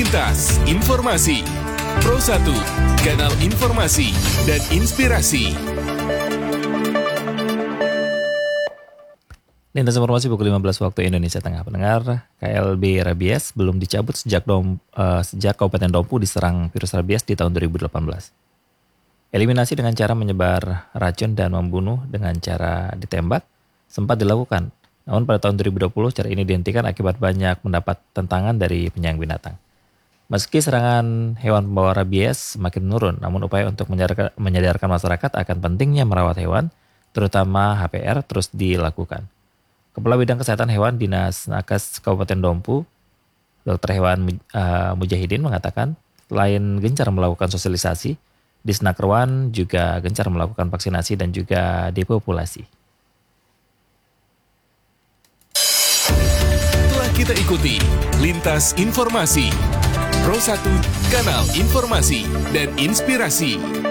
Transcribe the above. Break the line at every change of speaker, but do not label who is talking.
Lintas Informasi Pro 1, kanal informasi dan inspirasi.
Lintas Informasi pukul 15 waktu Indonesia Tengah. Pendengar, KLB rabies belum dicabut sejak Kabupaten Dompu diserang virus rabies di tahun 2018. Eliminasi dengan cara menyebar racun dan membunuh dengan cara ditembak sempat dilakukan. Namun pada tahun 2020 cara ini dihentikan akibat banyak mendapat tentangan dari penyayang binatang. Meski serangan hewan pembawa rabies semakin menurun, namun upaya untuk menyadarkan masyarakat akan pentingnya merawat hewan, terutama HPR, terus dilakukan. Kepala Bidang Kesehatan Hewan Dinas Nakes Kabupaten Dompu, Dr. Hewan Mujahidin mengatakan, selain gencar melakukan sosialisasi, Disnakerwan juga gencar melakukan vaksinasi dan juga depopulasi.
Telah kita ikuti Lintas Informasi Pro 1, kanal informasi dan inspirasi.